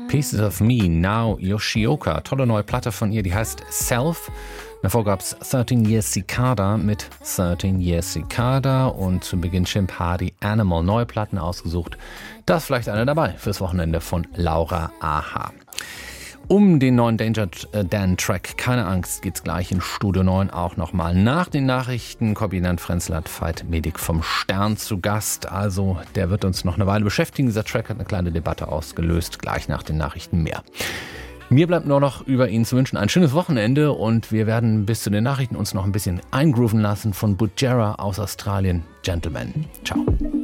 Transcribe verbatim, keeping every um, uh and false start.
Pieces of Me, Now Yoshioka. Tolle neue Platte von ihr, die heißt Self. Davor gab es thirteen Years Cicada mit thirteen Years Cicada und zu Beginn Chimp Hardy Animal. Neue Platten ausgesucht. Da ist vielleicht einer dabei fürs Wochenende von Laura Aha. Um den neuen Danger Dan-Track Keine Angst geht's gleich in Studio neun auch nochmal. Nach den Nachrichten Kombinant Frenzlat Veit Medik vom Stern zu Gast. Also der wird uns noch eine Weile beschäftigen. Dieser Track hat eine kleine Debatte ausgelöst. Gleich nach den Nachrichten mehr. Mir bleibt nur noch über ihn zu wünschen ein schönes Wochenende und wir werden bis zu den Nachrichten uns noch ein bisschen eingrooven lassen von Butjera aus Australien. Gentleman. Ciao.